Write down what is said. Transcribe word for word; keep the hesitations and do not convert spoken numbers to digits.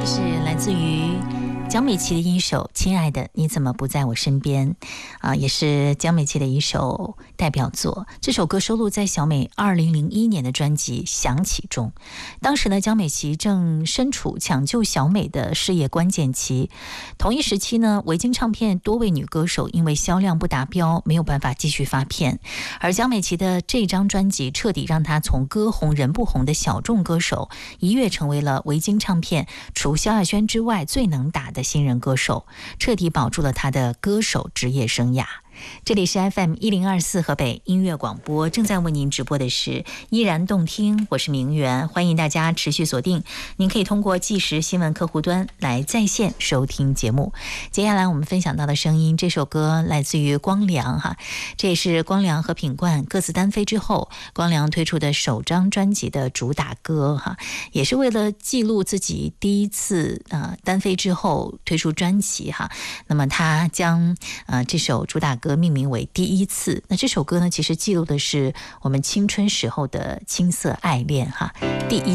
是来自于江美琪的一首《亲爱的你怎么不在我身边》啊，也是江美琪的一首代表作。这首歌收录在小美二零零一年的专辑《想起》中。当时呢，江美琪正身处抢救小美的事业关键期。同一时期呢，维京唱片多位女歌手因为销量不达标，没有办法继续发片。而江美琪的这张专辑彻底让她从歌红人不红的小众歌手，一跃成为了维京唱片除萧亚轩之外最能打的新人歌手，彻底保住了他的歌手职业生涯。这里是 F M 一零二四河北音乐广播，正在为您直播的是依然动听，我是明媛，欢迎大家持续锁定。您可以通过即时新闻客户端来在线收听节目。接下来我们分享到的声音，这首歌来自于光良哈，这也是光良和品冠各自单飞之后，光良推出的首张专辑的主打歌哈，也是为了记录自己第一次呃单飞之后推出专辑哈。那么他将呃这首主打歌命名为第一次。那这首歌呢，其实记录的是我们青春时候的青涩爱恋哈。第一